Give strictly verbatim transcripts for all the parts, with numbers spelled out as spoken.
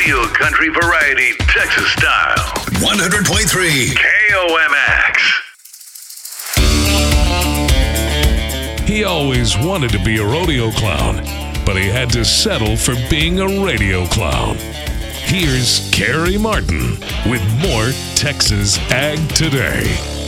Real country variety, Texas style. one hundred point three K O M X. He always wanted to be a rodeo clown, but he had to settle for being a radio clown. Here's Carrie Martin with more Texas Ag Today.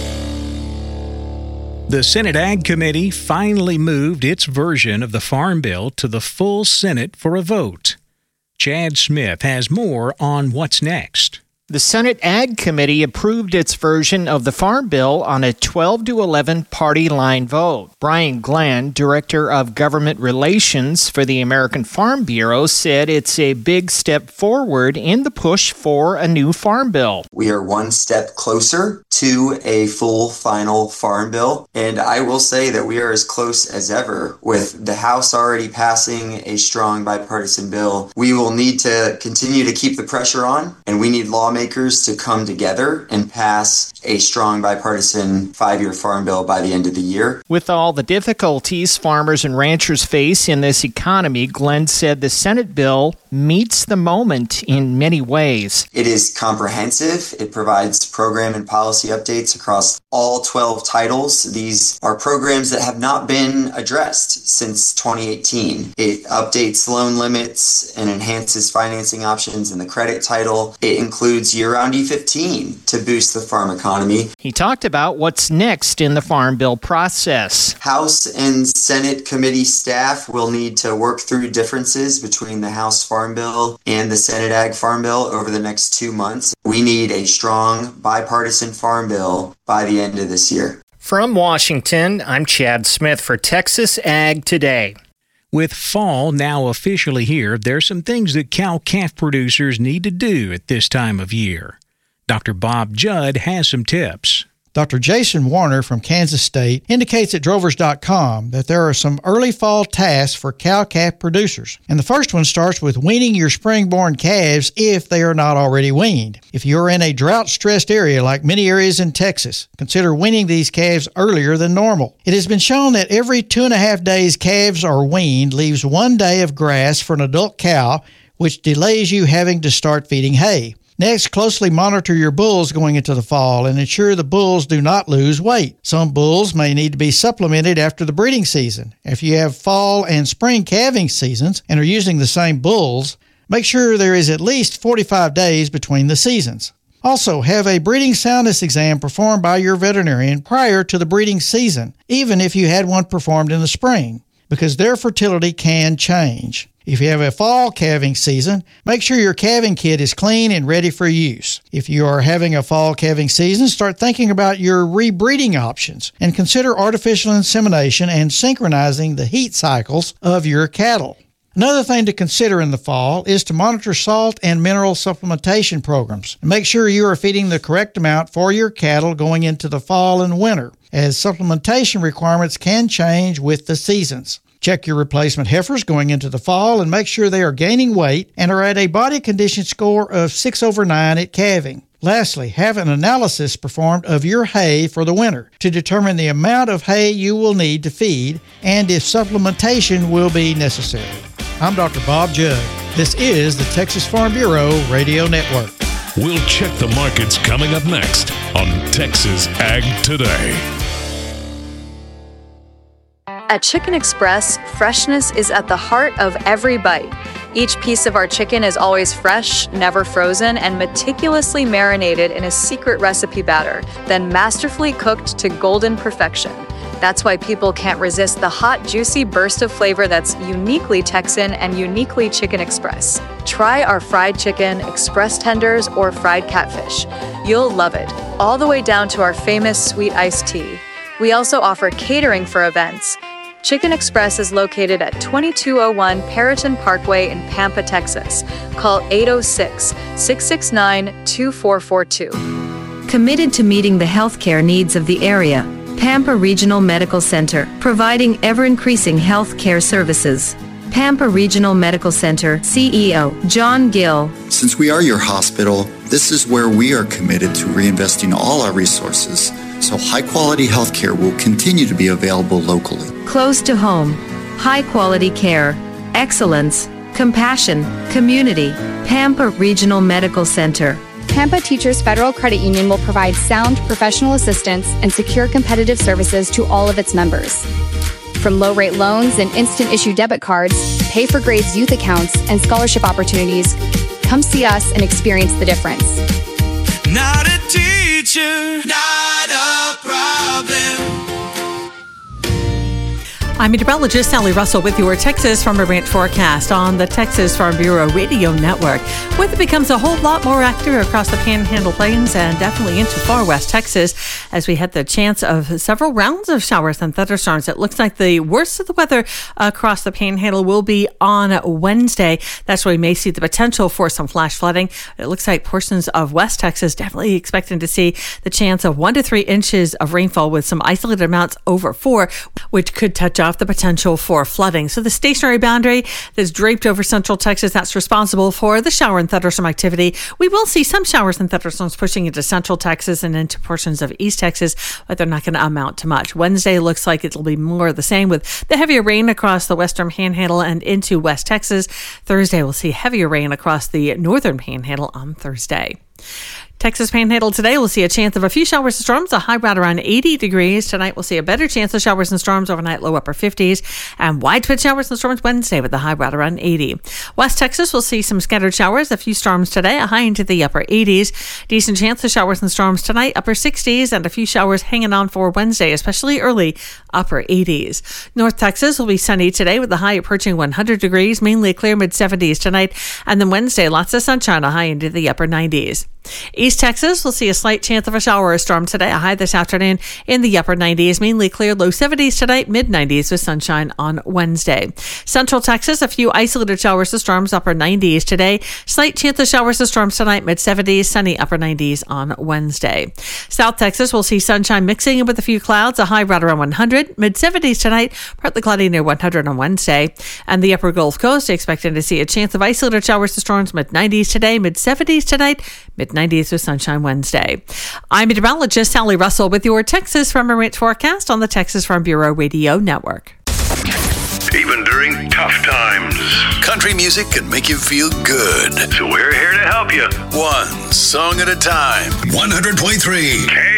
The Senate Ag Committee finally moved its version of the Farm Bill to the full Senate for a vote. Chad Smith has more on what's next. The Senate Ag Committee approved its version of the Farm Bill on a twelve to eleven party line vote. Brian Glenn, Director of Government Relations for the American Farm Bureau, said it's a big step forward in the push for a new Farm Bill. We are one step closer to a full final Farm Bill, and I will say that we are as close as ever. With the House already passing a strong bipartisan bill, we will need to continue to keep the pressure on, and we need lawmakers to come together and pass a strong bipartisan five-year farm bill by the end of the year. With all the difficulties farmers and ranchers face in this economy, Glenn said the Senate bill meets the moment in many ways. It is comprehensive. It provides program and policy updates across all twelve titles. These are programs that have not been addressed since twenty eighteen. It updates loan limits and enhances financing options in the credit title. It includes year-round E fifteen to boost the farm economy. He talked about what's next in the Farm Bill process. House and Senate committee staff will need to work through differences between the House Farm Bill and the Senate Ag Farm Bill over the next two months. We need a strong bipartisan farm bill by the end of this year. From Washington, I'm Chad Smith for Texas Ag Today. With fall now officially here, there's some things that cow-calf producers need to do at this time of year. Doctor Bob Judd has some tips. Doctor Jason Warner from Kansas State indicates at drovers dot com that there are some early fall tasks for cow-calf producers. And the first one starts with weaning your spring-born calves if they are not already weaned. If you're in a drought-stressed area like many areas in Texas, consider weaning these calves earlier than normal. It has been shown that every two and a half days calves are weaned leaves one day of grass for an adult cow, which delays you having to start feeding hay. Next, closely monitor your bulls going into the fall and ensure the bulls do not lose weight. Some bulls may need to be supplemented after the breeding season. If you have fall and spring calving seasons and are using the same bulls, make sure there is at least forty-five days between the seasons. Also, have a breeding soundness exam performed by your veterinarian prior to the breeding season, even if you had one performed in the spring, because their fertility can change. If you have a fall calving season, make sure your calving kit is clean and ready for use. If you are having a fall calving season, start thinking about your rebreeding options and consider artificial insemination and synchronizing the heat cycles of your cattle. Another thing to consider in the fall is to monitor salt and mineral supplementation programs. Make sure you are feeding the correct amount for your cattle going into the fall and winter, as supplementation requirements can change with the seasons. Check your replacement heifers going into the fall and make sure they are gaining weight and are at a body condition score of six over nine at calving. Lastly, have an analysis performed of your hay for the winter to determine the amount of hay you will need to feed and if supplementation will be necessary. I'm Doctor Bob Judd. This is the Texas Farm Bureau Radio Network. We'll check the markets coming up next on Texas Ag Today. At Chicken Express, freshness is at the heart of every bite. Each piece of our chicken is always fresh, never frozen, and meticulously marinated in a secret recipe batter, then masterfully cooked to golden perfection. That's why people can't resist the hot, juicy burst of flavor that's uniquely Texan and uniquely Chicken Express. Try our fried chicken, express tenders, or fried catfish. You'll love it, all the way down to our famous sweet iced tea. We also offer catering for events. Chicken Express is located at twenty-two oh one Perriton Parkway in Pampa, Texas. Call eight oh six, six six nine, two four four two. Committed to meeting the healthcare needs of the area, Pampa Regional Medical Center, providing ever-increasing healthcare services. Pampa Regional Medical Center C E O John Gill. Since we are your hospital, this is where we are committed to reinvesting all our resources so high-quality health care will continue to be available locally. Close to home, high-quality care, excellence, compassion, community. Pampa Regional Medical Center. Pampa Teachers Federal Credit Union will provide sound professional assistance and secure competitive services to all of its members. From low-rate loans and instant-issue debit cards, pay-for-grades youth accounts, and scholarship opportunities, come see us and experience the difference. Not a teacher, not a problem. I'm meteorologist Sally Russell with your Texas Farm Ranch forecast on the Texas Farm Bureau Radio Network. Weather becomes a whole lot more active across the Panhandle Plains and definitely into far west Texas as we had the chance of several rounds of showers and thunderstorms. It looks like the worst of the weather across the Panhandle will be on Wednesday. That's where we may see the potential for some flash flooding. It looks like portions of West Texas definitely expecting to see the chance of one to three inches of rainfall with some isolated amounts over four, which could touch off the potential for flooding. So the stationary boundary that's draped over central Texas, that's responsible for the shower and thunderstorm activity. We will see some showers and thunderstorms pushing into central Texas and into portions of East Texas, but they're not going to amount to much. Wednesday looks like it'll be more of the same with the heavier rain across the western Panhandle and into West Texas. Thursday we'll see heavier rain across the northern Panhandle on Thursday. Texas Panhandle today, we'll see a chance of a few showers and storms, a high right around eighty degrees. Tonight, we'll see a better chance of showers and storms overnight, low upper fifties, and widespread showers and storms Wednesday with a high right around eighty. West Texas, we'll see some scattered showers, a few storms today, a high into the upper eighties. Decent chance of showers and storms tonight, upper sixties, and a few showers hanging on for Wednesday, especially early, upper eighties. North Texas will be sunny today with a high approaching one hundred degrees, mainly clear mid seventies tonight, and then Wednesday, lots of sunshine, a high into the upper nineties. East Texas will see a slight chance of a shower or storm today, a high this afternoon in the upper nineties, mainly clear, low seventies tonight, mid nineties with sunshine on Wednesday. Central Texas, a few isolated showers or storms, upper nineties today, slight chance of showers or storms tonight, mid seventies, sunny upper nineties on Wednesday. South Texas will see sunshine mixing in with a few clouds, a high right around one hundred, mid seventies tonight, partly cloudy near one hundred on Wednesday. And the upper Gulf Coast, expecting to see a chance of isolated showers or storms, mid nineties today, mid seventies tonight, mid nineties with sunshine Wednesday. I'm meteorologist Sally Russell with your Texas Farm Ranch forecast on the Texas Farm Bureau Radio Network. Even during tough times, country music can make you feel good. So we're here to help you. One song at a time. one hundred point three K